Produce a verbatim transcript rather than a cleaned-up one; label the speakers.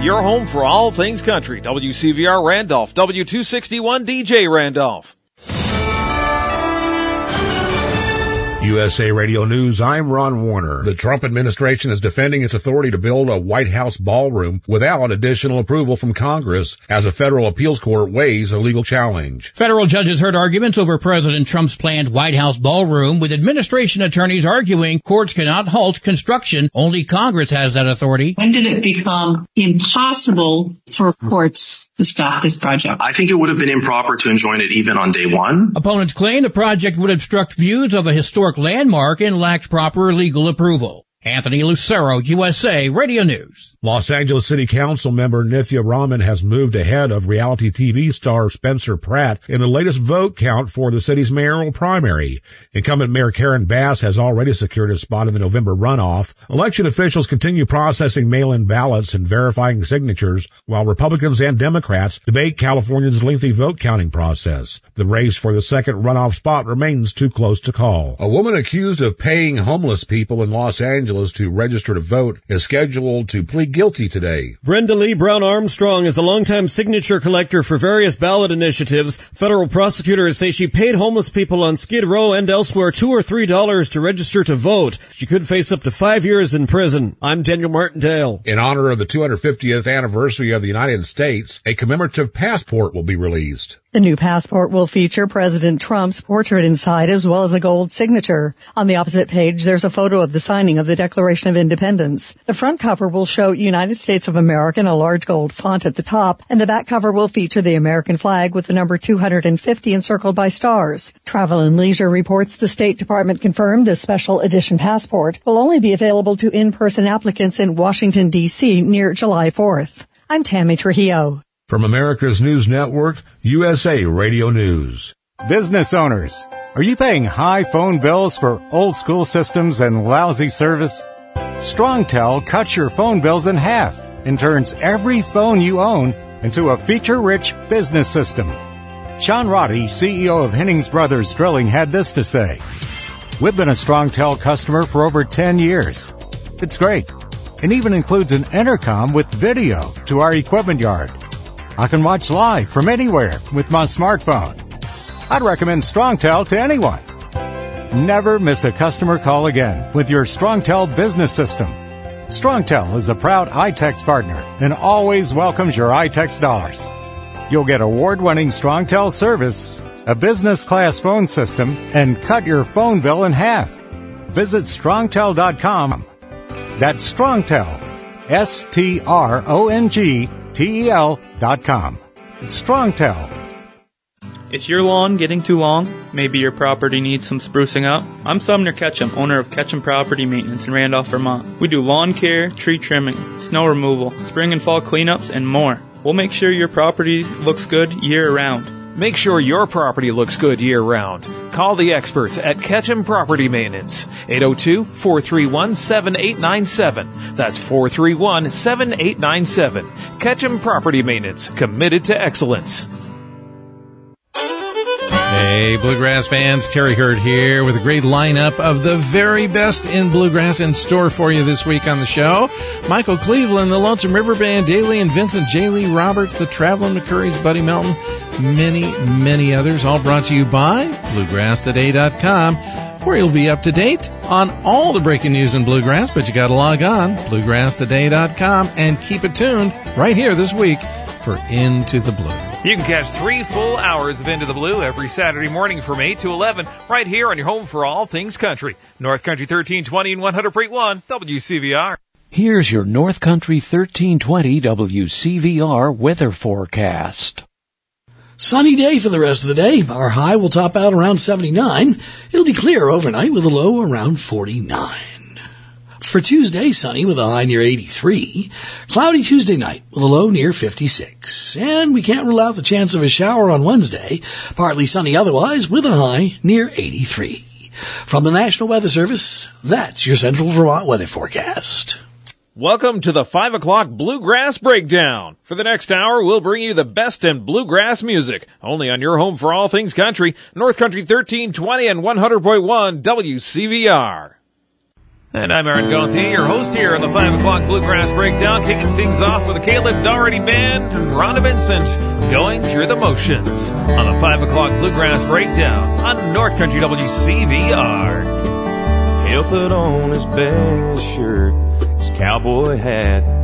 Speaker 1: Your home for all things country. W C V R Randolph, W two sixty-one D J Randolph.
Speaker 2: U S A Radio News, I'm Ron Warner. The Trump administration is defending its authority to build a White House ballroom without additional approval from Congress as a federal appeals court weighs a legal challenge.
Speaker 3: Federal judges heard arguments over President Trump's planned White House ballroom, with administration attorneys arguing courts cannot halt construction. Only Congress has that authority.
Speaker 4: When did it become impossible for courts to stop this project?
Speaker 5: I think it would have been improper to enjoin it even on day one.
Speaker 3: Opponents claim the project would obstruct views of a historic landmark and lacks proper legal approval. Anthony Lucero, U S A Radio News.
Speaker 2: Los Angeles City Council member Nithya Raman has moved ahead of reality T V star Spencer Pratt in the latest vote count for the city's mayoral primary. Incumbent Mayor Karen Bass has already secured a spot in the November runoff. Election officials continue processing mail-in ballots and verifying signatures, while Republicans and Democrats debate California's lengthy vote counting process. The race for the second runoff spot remains too close to call. A woman accused of paying homeless people in Los Angeles to register to vote is scheduled to plead guilty today.
Speaker 6: Brenda Lee Brown Armstrong is a longtime signature collector for various ballot initiatives. Federal prosecutors say she paid homeless people on Skid Row and elsewhere two or three dollars to register to vote. She could face up to five years in prison. I'm Daniel Martindale.
Speaker 2: In honor of the two hundred fiftieth anniversary of the United States, a commemorative passport will be released.
Speaker 7: The new passport will feature President Trump's portrait inside, as well as a gold signature. On the opposite page, there's a photo of the signing of the Declaration of Independence. The front cover will show United States of America in a large gold font at the top, and the back cover will feature the American flag with the number two hundred fifty encircled by stars. Travel and Leisure reports the State Department confirmed the special edition passport will only be available to in-person applicants in Washington, D C near July fourth. I'm Tammy Trujillo.
Speaker 2: From America's News Network, U S A Radio News.
Speaker 8: Business owners, are you paying high phone bills for old school systems and lousy service? StrongTel cuts your phone bills in half and turns every phone you own into a feature-rich business system. Sean Roddy, C E O of Hennings Brothers Drilling, had this to say: "We've been a StrongTel customer for over ten years. It's great, and even includes an intercom with video to our equipment yard. I can watch live from anywhere with my smartphone. I'd recommend StrongTel to anyone. Never miss a customer call again with your StrongTel business system. StrongTel is a proud iTex partner and always welcomes your iTex dollars. You'll get award-winning StrongTel service, a business-class phone system, and cut your phone bill in half. Visit strongtel dot com. That's StrongTel, S T R O N G T E L dot com. It's StrongTel.
Speaker 9: Is your lawn getting too long? Maybe your property needs some sprucing up? I'm Sumner Ketchum, owner of Ketchum Property Maintenance in Randolph, Vermont. We do lawn care, tree trimming, snow removal, spring and fall cleanups, and more. We'll make sure your property looks good year-round.
Speaker 1: Make sure your property looks good year-round. Call the experts at Ketchum Property Maintenance, eight oh two, four three one, seven eight nine seven. That's four three one, seven eight nine seven. Ketchum Property Maintenance, committed to excellence.
Speaker 10: Hey, Bluegrass fans, Terry Hurd here with a great lineup of the very best in Bluegrass in store for you this week on the show. Michael Cleveland, the Lonesome River Band, Daly and Vincent, J. Lee Roberts, the Traveling McCurry's, Buddy Melton, many, many others, all brought to you by bluegrass today dot com, where you'll be up to date on all the breaking news in Bluegrass, but you got to log on, bluegrass today dot com, and keep it tuned right here this week for Into the Blue.
Speaker 1: You can catch three full hours of Into the Blue every Saturday morning from eight to eleven right here on your home for all things country. North Country thirteen twenty and one hundred point one W C V R.
Speaker 11: Here's your North Country thirteen twenty W C V R weather forecast.
Speaker 12: Sunny day for the rest of the day. Our high will top out around seventy-nine. It'll be clear overnight with a low around forty-nine. For Tuesday, sunny with a high near eighty-three. Cloudy Tuesday night with a low near fifty-six. And we can't rule out the chance of a shower on Wednesday. Partly sunny otherwise with a high near eighty-three. From the National Weather Service, that's your Central Vermont weather forecast.
Speaker 1: Welcome to the five o'clock Bluegrass Breakdown. For the next hour, we'll bring you the best in bluegrass music, only on your home for all things country, North Country thirteen twenty and one hundred point one W C V R. And I'm Aaron Gauthier, your host here on the five o'clock Bluegrass Breakdown, kicking things off with the Caleb Doherty Band and Rhonda Vincent going through the motions on the five o'clock Bluegrass Breakdown on North Country W C V R.
Speaker 13: He'll put on his best shirt, his cowboy hat,